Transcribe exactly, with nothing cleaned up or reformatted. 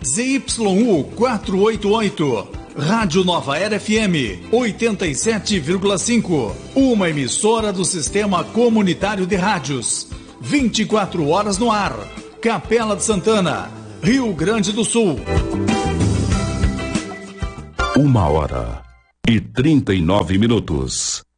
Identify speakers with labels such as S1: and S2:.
S1: Z Y U quatrocentos e oitenta e oito, Rádio Nova Era F M oitenta e sete vírgula cinco, uma emissora do Sistema Comunitário de Rádios, vinte e quatro horas no ar. Capela de Santana, Rio Grande do Sul.
S2: Uma hora e trinta e nove minutos.